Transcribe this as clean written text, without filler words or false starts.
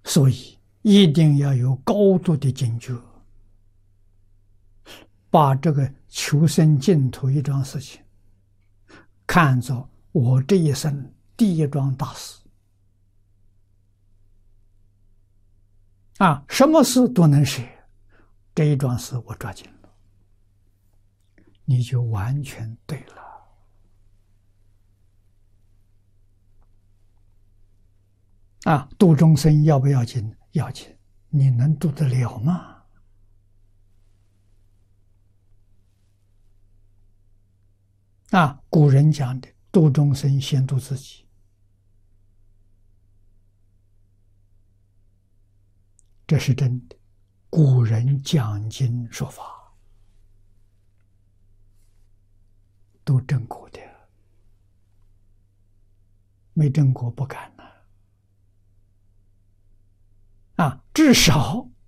所以一定要有高度的警觉，把这个求生净土一桩事情看作我这一生第一桩大事啊！什么事都能舍，这一桩事我抓紧了，你就完全对了啊！度众生要不要紧？要紧，你能度得了吗？啊，古人讲的度众生先度自己，这是真的。古人讲经说法都证果的，没证果不敢啊，至少